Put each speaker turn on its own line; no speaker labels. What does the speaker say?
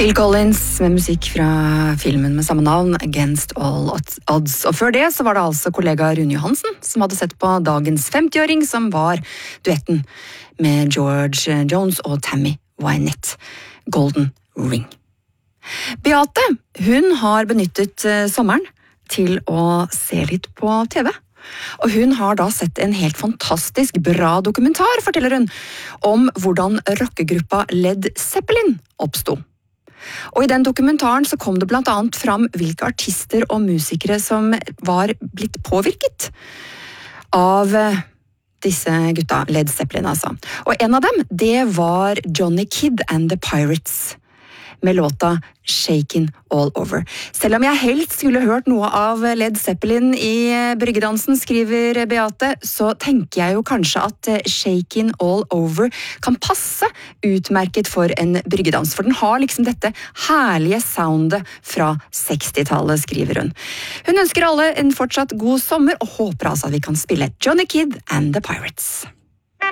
Phil Collins med musikk fra filmen med samme navn, Against All Odds. Og før det så var det altså kollega Rune Johansen som hadde sett på dagens 50-åring, som var duetten med George Jones og Tammy Wynette, Golden Ring. Beate, hun har benyttet sommeren til å se litt på TV. Og hun har da sett en helt fantastisk bra dokumentar, forteller hun, om hvordan rockegruppa Led Zeppelin oppstod. Og i den dokumentaren så kom det blant annet fram hvilke artister og musikere som var blitt påvirket av disse gutta, Led Zeppelin altså. Og en av dem, det var Johnny Kidd and the Pirates, med låta Shakin' All Over. Selv om jeg helst skulle hørt noe av Led Zeppelin i bryggedansen, skriver Beate, så tenker jeg jo kanskje at Shakin' All Over kan passe utmerket for en bryggedans, for den har liksom dette herlige soundet fra 60-tallet, skriver hun. Hun ønsker alle en fortsatt god sommer, og håper altså at vi kan spille Johnny Kidd and the Pirates.